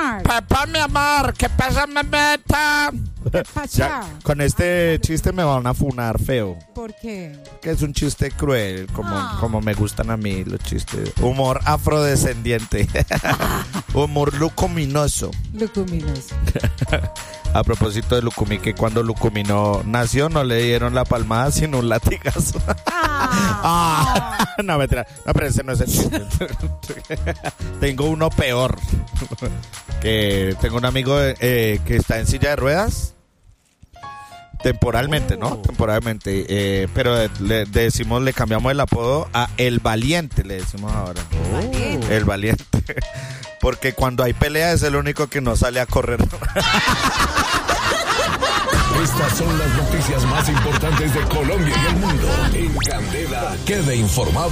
amor. Pepa, mi amor, ¿qué pasa, mameta? ¿Qué pasa? Ya, con este chiste me van a funar feo. ¿Por qué? Que es un chiste cruel, como me gustan a mí los chistes. Humor afrodescendiente. Humor lucuminoso. Lucuminoso. A propósito de Lucumí, que cuando Lucumino nació no le dieron la palmada sino un latigazo. No, mentira. No, pero ese no es el chiste. Tengo uno peor. Que tengo un amigo que está en silla de ruedas. Temporalmente, ¿no? Temporalmente. Pero le cambiamos el apodo a El Valiente, le decimos ahora. El Valiente. Porque cuando hay pelea es el único que no sale a correr. Estas son las noticias más importantes de Colombia y el mundo. En Candela, quede informado.